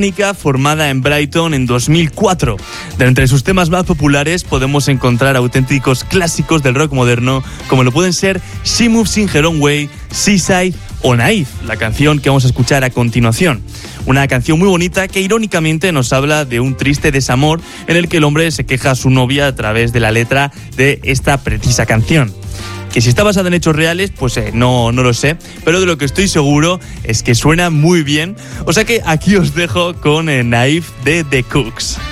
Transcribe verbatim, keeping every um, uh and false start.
formada en Brighton en dos mil cuatro. De entre sus temas más populares podemos encontrar auténticos clásicos del rock moderno, como lo pueden ser She Moves in Her Own Way, Seaside o Naive, la canción que vamos a escuchar a continuación. Una canción muy bonita que irónicamente nos habla de un triste desamor en el que el hombre se queja a su novia a través de la letra de esta precisa canción. Que si está basada en hechos reales, pues eh, no, no lo sé, pero de lo que estoy seguro es que suena muy bien. O sea que aquí os dejo con eh, Naive de The Cooks.